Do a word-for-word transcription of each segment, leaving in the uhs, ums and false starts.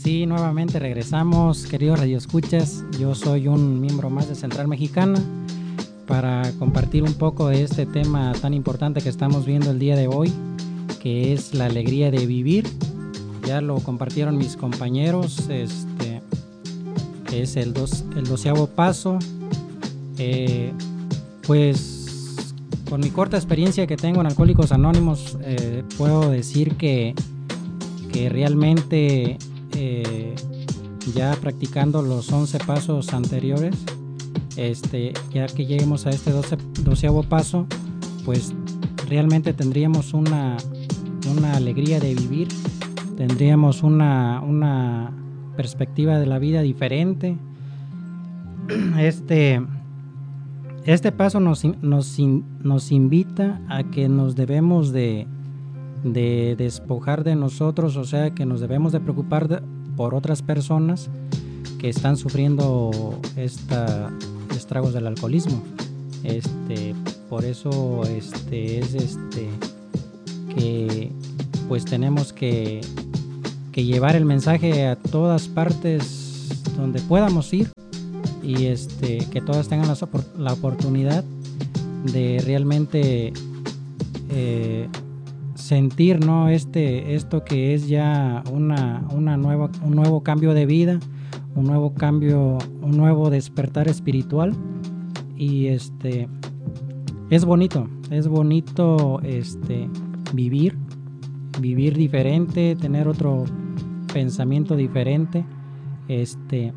Sí, nuevamente regresamos, queridos radioescuchas. Yo soy un miembro más de Central Mexicana para compartir un poco de este tema tan importante que estamos viendo el día de hoy, que es la alegría de vivir. Ya lo compartieron mis compañeros, este, que es el, dos, el doceavo paso. Eh, pues con mi corta experiencia que tengo en Alcohólicos Anónimos, eh, puedo decir que, que realmente eh, ya practicando los once pasos anteriores, este, ya que lleguemos a este doce, doceavo paso, pues realmente tendríamos una, una alegría de vivir, tendríamos una, una perspectiva de la vida diferente. Este, este paso nos, nos, nos invita a que nos debemos de, de despojar de nosotros, o sea, que nos debemos de preocupar de, por otras personas que están sufriendo esta estragos del alcoholismo. Este, por eso este, es este, que pues tenemos que, que llevar el mensaje a todas partes donde podamos ir, y este, que todas tengan la, la oportunidad de realmente eh, sentir, ¿no? este, esto que es ya una, una nueva, un nuevo cambio de vida, un nuevo cambio, un nuevo despertar espiritual. Y este es bonito, es bonito este vivir, vivir diferente, tener otro pensamiento diferente. Este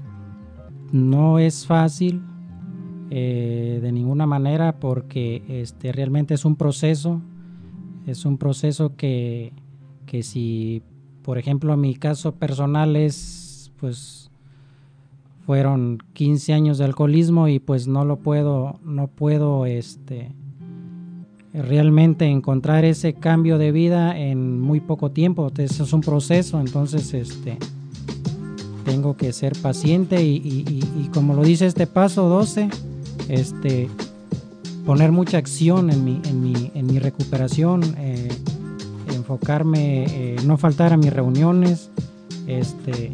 no es fácil eh, de ninguna manera, porque este realmente es un proceso, es un proceso que, que si, por ejemplo, mi caso personal es, pues, fueron quince años de alcoholismo, y pues no lo puedo, no puedo este, realmente encontrar ese cambio de vida en muy poco tiempo. Entonces es un proceso, entonces este, tengo que ser paciente y, y, y, y como lo dice este paso doce, este, poner mucha acción en mi, en mi, en mi recuperación, eh, enfocarme, eh, no faltar a mis reuniones, este,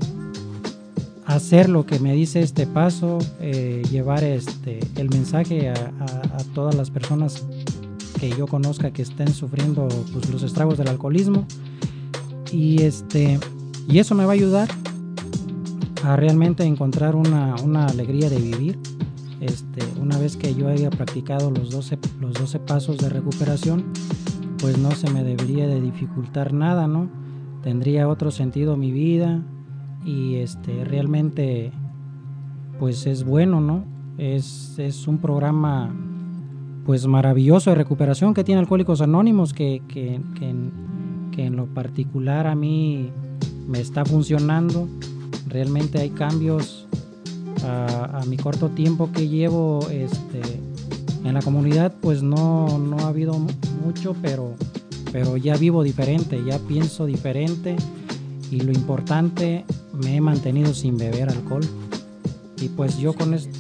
hacer lo que me dice este paso, eh, llevar este, el mensaje a, a, a todas las personas que yo conozca que estén sufriendo, pues, los estragos del alcoholismo, y, este, y eso me va a ayudar a realmente encontrar una, una alegría de vivir. Este, una vez que yo haya practicado los doce, los doce pasos de recuperación, pues no se me debería de dificultar nada, ¿no? Tendría otro sentido mi vida. Y este realmente pues es bueno, ¿no? Es, es un programa pues maravilloso de recuperación que tiene Alcohólicos Anónimos, que, que, que, en, que en lo particular a mí me está funcionando. Realmente hay cambios a, a mi corto tiempo que llevo este, en la comunidad, pues no, no ha habido mucho, pero, pero ya vivo diferente, ya pienso diferente. Y lo importante, me he mantenido sin beber alcohol. Y pues yo con esto,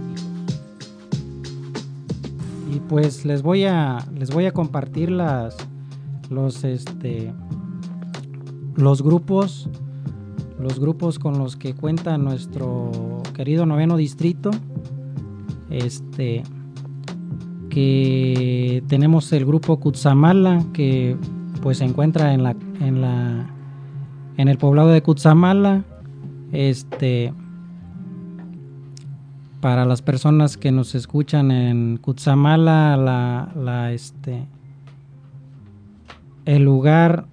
y pues les voy a les voy a compartir las los este los grupos los grupos con los que cuenta nuestro querido noveno distrito. Este que tenemos el grupo Cutzamala, que pues se encuentra en la en la en el poblado de Cutzamala. Este, para las personas que nos escuchan en Cutzamala, la, la, este, el lugar,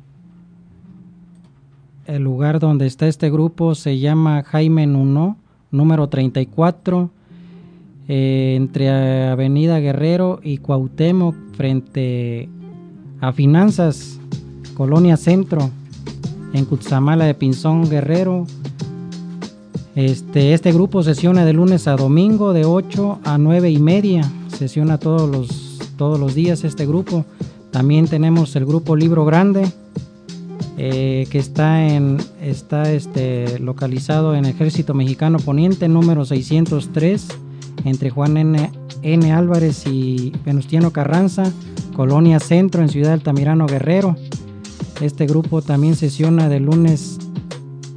el lugar donde está este grupo se llama Jaime Nuno, número treinta y cuatro, eh, entre Avenida Guerrero y Cuauhtémoc, frente a Finanzas, Colonia Centro, en Cutzamala de Pinzón, Guerrero. Este, este grupo sesiona de lunes a domingo de ocho a nueve y media. Sesiona todos los, todos los días este grupo. También tenemos el grupo Libro Grande, eh, que está, en, está este, localizado en Ejército Mexicano Poniente, número seiscientos tres, entre Juan N. N. Álvarez y Venustiano Carranza, Colonia Centro, en Ciudad Altamirano, Guerrero. Este grupo también sesiona de lunes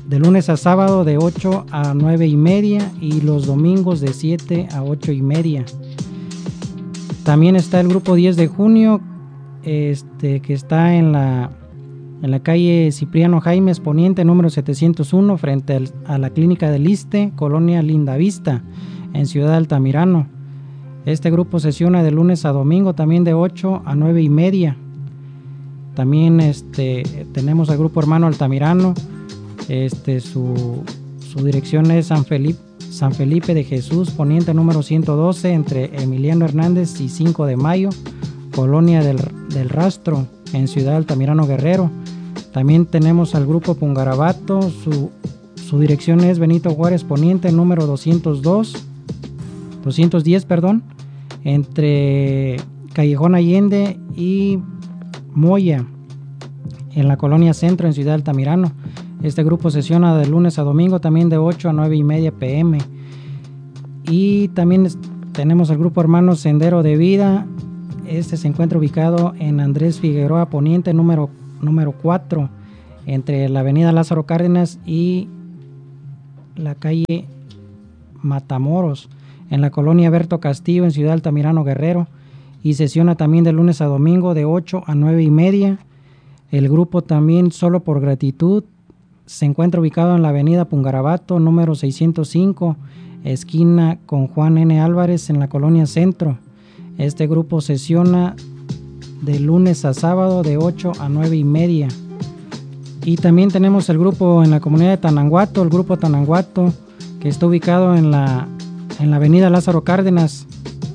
de lunes a sábado de ocho a nueve y media y los domingos de siete a ocho y media. También está el grupo diez de junio, este, que está en la, en la calle Cipriano Jaimes Poniente, número setecientos uno, frente al, a la Clínica del Iste, Colonia Lindavista, en Ciudad Altamirano. Este grupo sesiona de lunes a domingo, también de ocho a nueve y media. También este, tenemos al grupo hermano Altamirano. Este, su, su dirección es San Felipe, San Felipe de Jesús Poniente, número ciento doce, entre Emiliano Hernández y cinco de mayo, Colonia del, del Rastro, en Ciudad Altamirano, Guerrero. También tenemos al grupo Pungarabato. Su, su dirección es Benito Juárez Poniente, número doscientos dos, doscientos diez, perdón, entre Callejón Allende y Moya, en la Colonia Centro, en Ciudad Altamirano. Este grupo sesiona de lunes a domingo, también de ocho a nueve y media pm. Y también tenemos el grupo hermano Sendero de Vida. Este se encuentra ubicado en Andrés Figueroa Poniente, número, número cuatro, entre la avenida Lázaro Cárdenas y la calle Matamoros, en la Colonia Berto Castillo, en Ciudad Altamirano, Guerrero. Y sesiona también de lunes a domingo de ocho a nueve y media. El grupo también Solo por Gratitud se encuentra ubicado en la avenida Pungarabato, número seiscientos cinco, esquina con Juan N. Álvarez, en la Colonia Centro. Este grupo sesiona de lunes a sábado de ocho a nueve y media. Y también tenemos el grupo en la comunidad de Tananguato, el grupo Tananguato, que está ubicado en la, en la avenida Lázaro Cárdenas,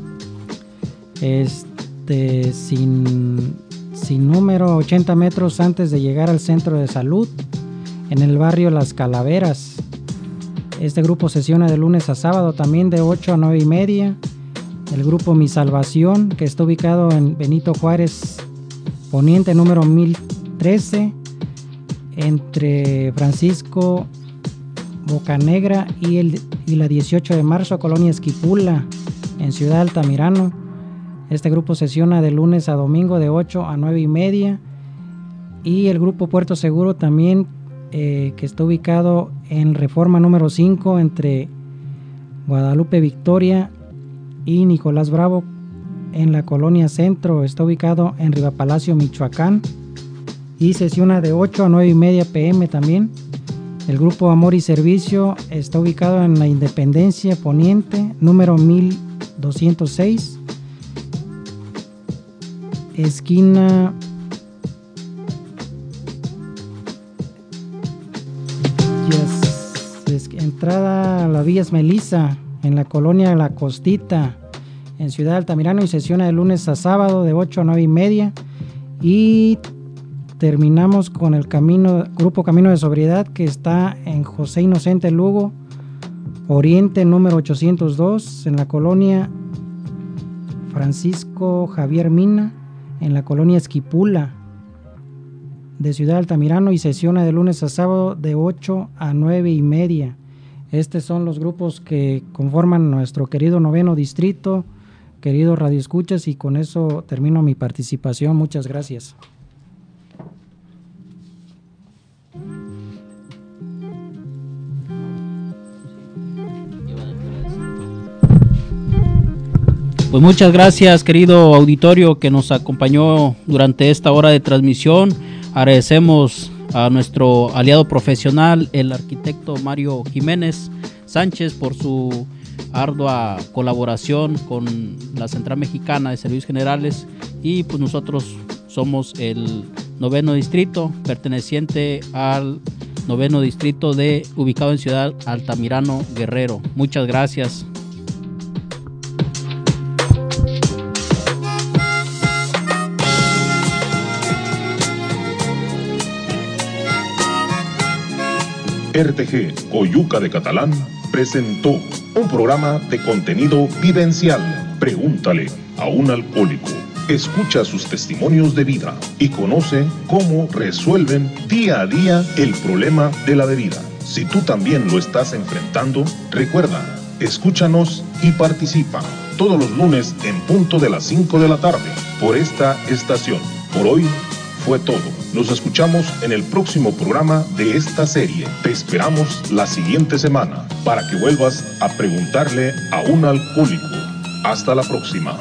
este, sin, sin número, ochenta metros antes de llegar al centro de salud, en el barrio Las Calaveras. Este grupo sesiona de lunes a sábado, también de ocho a nueve y media. El grupo Mi Salvación, que está ubicado en Benito Juárez Poniente, número mil trece, entre Francisco Bocanegra y, el, y la dieciocho de marzo, Colonia Esquipula, en Ciudad Altamirano. Este grupo sesiona de lunes a domingo de ocho a nueve y media. Y el grupo Puerto Seguro también, eh, que está ubicado en Reforma número cinco, entre Guadalupe Victoria y Nicolás Bravo, en la Colonia Centro. Está ubicado en Rivapalacio, Michoacán, y sesiona de ocho a nueve y media pm también. El grupo Amor y Servicio está ubicado en la Independencia Poniente, número mil doscientos seis, esquina yes, entrada a la Villa Melissa, en la Colonia La Costita, en Ciudad Altamirano, y sesiona de lunes a sábado de ocho a nueve y media. Y terminamos con el camino, grupo Camino de Sobriedad, que está en José Inocente Lugo Oriente, número ochocientos dos, en la Colonia Francisco Javier Mina, en la Colonia Esquipula de Ciudad Altamirano, y sesiona de lunes a sábado de ocho a nueve y media. Estos son los grupos que conforman nuestro querido noveno distrito, queridos radioescuchas, y con eso termino mi participación. Muchas gracias. Pues muchas gracias, querido auditorio que nos acompañó durante esta hora de transmisión. Agradecemos a nuestro aliado profesional, el arquitecto Mario Jiménez Sánchez, por su ardua colaboración con la Central Mexicana de Servicios Generales, y pues nosotros somos el noveno distrito, perteneciente al noveno distrito de ubicado en Ciudad Altamirano, Guerrero. Muchas gracias. R T G Coyuca de Catalán presentó un programa de contenido vivencial. Pregúntale a un alcohólico. Escucha sus testimonios de vida y conoce cómo resuelven día a día el problema de la bebida. Si tú también lo estás enfrentando, recuerda, escúchanos y participa todos los lunes en punto de las cinco de la tarde por esta estación. Por hoy fue todo. Nos escuchamos en el próximo programa de esta serie. Te esperamos la siguiente semana para que vuelvas a preguntarle a un alcohólico. Hasta la próxima.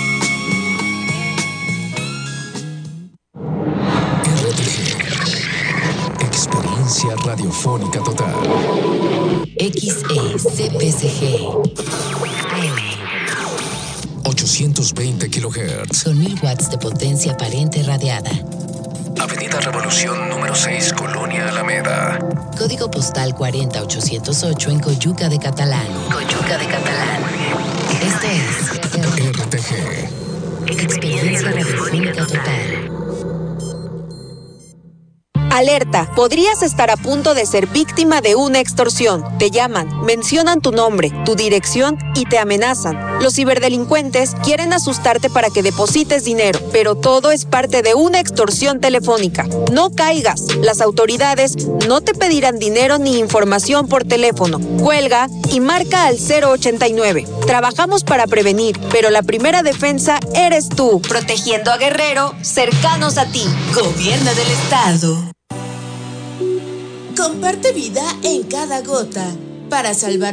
R T G, experiencia radiofónica total. X E C P C G A M ochocientos veinte kilohertz. con mil watts de potencia aparente radiada. Avenida Revolución número seis, Colonia Alameda. Código postal cuarenta mil ochocientos ocho en Coyuca de Catalán. Coyuca de Catalán. Esto es R T G, experiencia radiofónica total. Alerta, podrías estar a punto de ser víctima de una extorsión. Te llaman, mencionan tu nombre, tu dirección y te amenazan. Los ciberdelincuentes quieren asustarte para que deposites dinero, pero todo es parte de una extorsión telefónica. No caigas. Las autoridades no te pedirán dinero ni información por teléfono. Cuelga y marca al cero ochenta y nueve. Trabajamos para prevenir, pero la primera defensa eres tú. Protegiendo a Guerrero, cercanos a ti. Gobierno del Estado. Comparte vida en cada gota para salvar